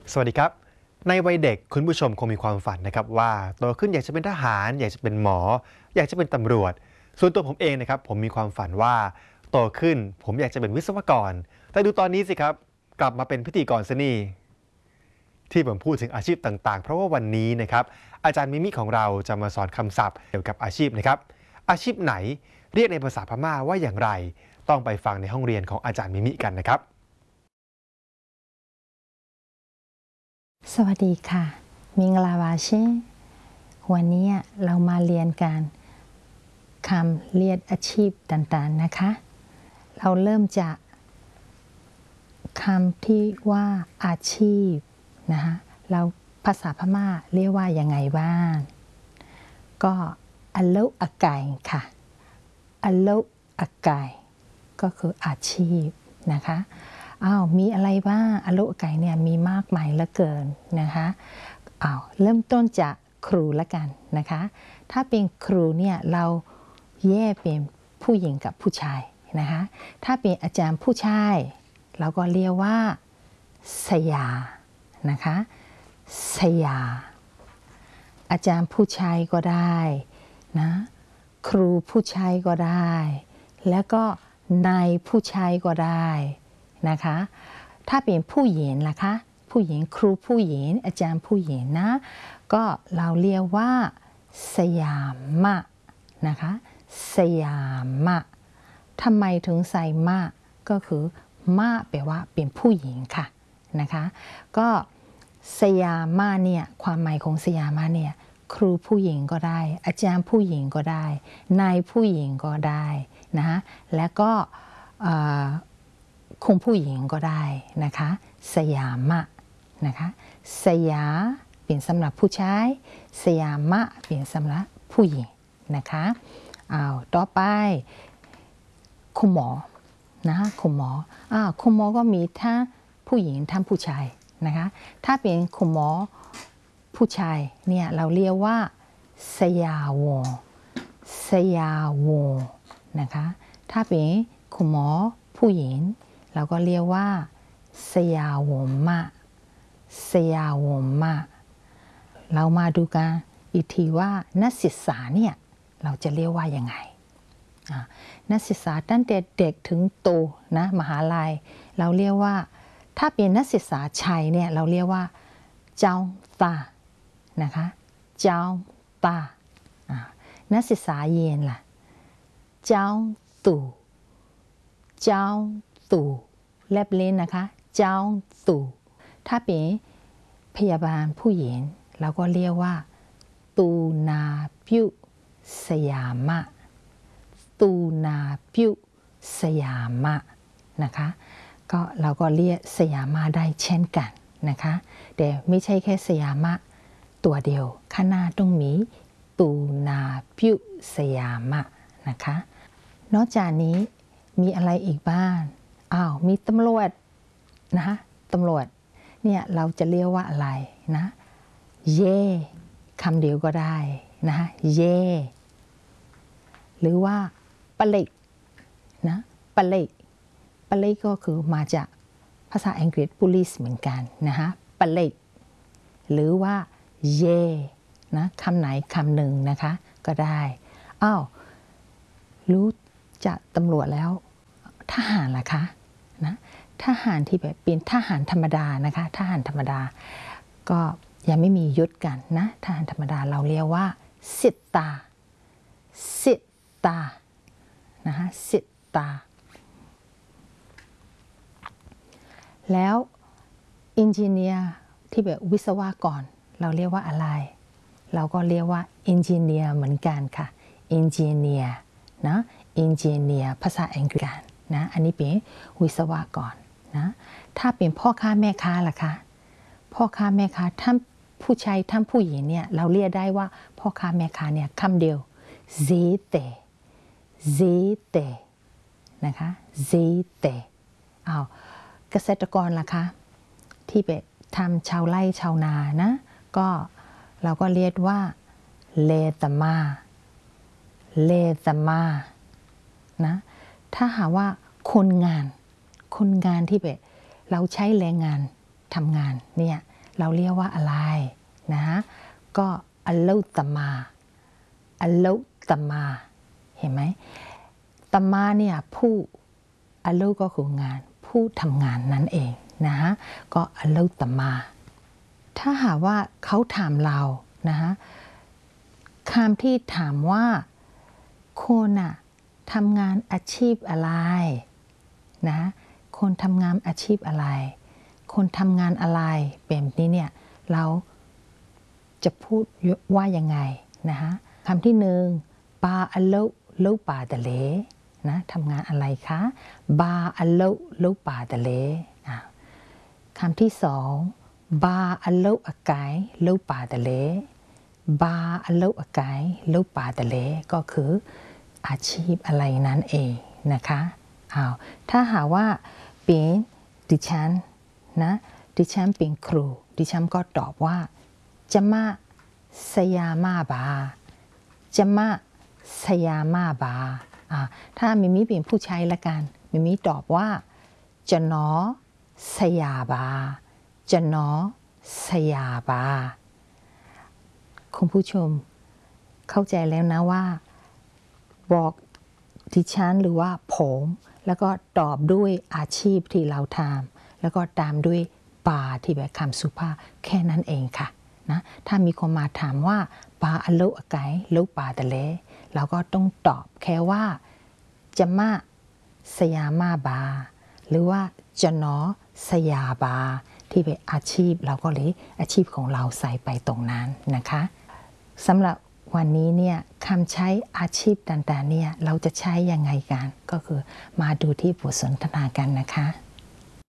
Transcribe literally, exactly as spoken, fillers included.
สวัสดีครับในวัยเด็กคุณผู้ชมคงมีความฝันนะครับว่าโตขึ้นอยากจะเป็นทหารอยากจะเป็นหมออยากจะเป็นตำรวจส่วนตัวผมเองนะครับผมมีความฝันว่าโตขึ้นผมอยากจะเป็นวิศวกรแต่ดูตอนนี้สิครับกลับมาเป็นพิธีกรซะนี่ที่ผมพูดถึงอาชีพต่างๆเพราะว่าวันนี้นะครับอาจารย์มิมิของเราจะมาสอนคำศัพท์เกี่ยวกับอาชีพนะครับอาชีพไหนเรียกในภาษาพม่าว่าอย่างไรต้องไปฟังในห้องเรียนของอาจารย์มิมิกันนะครับสวัสดีค่ะมิงลาวาเช่วันนี้เรามาเรียนการคำเรียกอาชีพต่างๆนะคะเราเริ่มจากคำที่ว่าอาชีพนะคะเราภาษาพม่าเรียกว่ายังไงบ้างก็อโลอากายค่ะอโลอากายก็คืออาชีพนะคะอ้าวมีอะไรบ้างอโลอากายเนี่ยมีมากมายเหลือเกินนะคะอ้าวเริ่มต้นจากครูละกันนะคะถ้าเป็นครูเนี่ยเราแยกเป็นผู้หญิงกับผู้ชายนะคะถ้าเป็นอาจารย์ผู้ชายเราก็เรียกว่าสยานะคะสยาอาจารย์ผู้ชายก็ได้นะครูผู้ชายก็ได้แล้วก็นายผู้ชายก็ได้นะคะถ้าเป็นผู้หญิงล่ะคะผู้หญิงครูผู้หญิงอาจารย์ผู้หญิงนะก็เราเรียกว่าสยามะนะคะสยามะทำไมถึงใส่มะก็คือมะแปลว่าเป็นผู้หญิงค่ะนะคะก็สยามะเนี่ยความหมายของสยามะเนี่ยครูผู้หญิงก็ได้อาจารย์ผู้หญิงก็ได้นายผู้หญิงก็ได้นะคะแล้วก็คงผู้หญิงก็ได้นะคะสยามะนะคะสยาเป็นสำหรับผู้ชายสยามะเป็นสำหรับผู้หญิงนะคะอ้าวต่อไปคุณหมอนะคะคุณหมออ้าวคุณหมอก็มีทั้งผู้หญิงทั้งผู้ชายนะคะถ้าเป็นคุณหมอผู้ชายเนี่ยเราเรียกว่าสยาวงสยาวงนะคะถ้าเป็นคุณหมอผู้หญิงเราก็เรียกว่าสยาวงมะสยาวงมะเรามาดูกันอีกทีว่านักศึกษาเนี่ยเราจะเรียกว่ายังไงนักศึกษาตั้งแต่เด็กถึงโตนะมหาลัยเราเรียกว่าถ้าเป็นนักศึกษาชายเนี่ยเราเรียกว่าเจ้าตานะคะเจ้าตานักศึกษาเย็นล่ะเจ้าตู่เจ้าตู่แลบลิ้นนะคะเจ้าตู่ถ้าเป็นพยาบาลผู้หญิงเราก็เรียกว่าตูนาพิวสยามะตูนาพิวสยามะนะคะก็เราก็เรียกสยามะได้เช่นกันนะคะแต่ไม่ใช่แค่สยามะตัวเดียวข้างหน้าต้องมีตูนาพิวสยามะนะคะนอกจากนี้มีอะไรอีกบ้างอ้าวมีตำรวจนะคะตำรวจเนี่ยเราจะเรียกว่าอะไรนะเย่คำเดียวก็ได้นะคะเย่หรือว่าปลิกนะปลิกปลิกก็คือมาจากภาษาอังกฤษ police เหมือนกันนะคะปลิกหรือว่าเย่นะคำไหนคำหนึ่งนะคะก็ได้อ้าวรู้จักตำรวจแล้วทหารล่ะคะนะทหารที่แบบเป็นทหารธรรมดานะคะทหารธรรมดาก็ยังไม่มียศกันนะทหารธรรมดาเราเรียกว่าสิตตาสิตตานะคะสิตตาแล้วอินจิเนียร์ที่แบบวิศวกรเราเรียกว่าอะไรเราก็เรียกว่าอินจิเนียร์เหมือนกันค่ะอินจิเนียร์นะอินจิเนียร์ภาษาอังกฤษนะอันนี้เป็นวิศวกรนะถ้าเป็นพ่อค้าแม่ค้าล่ะคะพ่อค้าแม่ค้าทั้งผู้ชายทั้งผู้หญิงเนี่ยเราเรียกได้ว่าพ่อค้าแม่ค้าเนี่ยคำเดียวเจเตเจเตนะคะเจเตอ้าวเกษตรกรล่ะคะที่ไปทำชาวไร่ชาวนานะก็เราก็เรียกว่าเลตมาเลตมานะถ้าหากว่าคนงานคนงานที่แบบเราใช้แรงงานทำงานเนี่ยเราเรียกว่าอะไรนะฮะก็อัลลุตมาอัลลุตมาเห็นไหมตมาเนี่ยผู้อัลลุก็คืองานผู้ทำงานนั่นเองนะฮะก็อัลลุตมาถ้าหากว่าเขาถามเรานะฮะคำที่ถามว่าคนอะทำงานอาชีพอะไรนะคนทำงานอาชีพอะไรคนทำงานอะไรแบบนี้เนี่ยเราจะพูดว่ายังไงนะฮะคำที่หนึ่งบาอัลโลโลปาตะเลนะทำงานอะไรคะบาอัลโลโลปาตะเลคำที่สองบาอัลโลอากายโลปาตะเลบาอัลโลอากายโลปาตะเลก็คืออาชีพอะไรนั่นเองนะคะอ้าวถ้าหากว่าเป็นดิฉันนะดิฉันเป็นครูดิฉันก็ตอบว่าจะมาสยามาบาจะมาสยามาบาอ่าถ้ามิมิเป็นผู้ชายละกันมิมิตอบว่าจะนอสยาบาจะนอสยาบาคุณผู้ชมเข้าใจแล้วนะว่าบอกดิฉันหรือว่าผมแล้วก็ตอบด้วยอาชีพที่เราทำแล้วก็ตามด้วยปาที่แบบคำสุภาพแค่นั้นเองค่ะนะถ้ามีคนมาถามว่าปาอัลโลอากายโลปาตะเลเราก็ต้องตอบแค่ว่าจะมาสยามาบาหรือว่าจะนอสยาบาที่เป็นอาชีพเราก็เลยอาชีพของเราใส่ไปตรงนั้นนะคะสำหรับวันนี้เนี่ยคำใช้อาชีพต่างๆเนี่ยเราจะใช้ยังไงกันก็คือมาดูที่บทสนทนากันนะคะ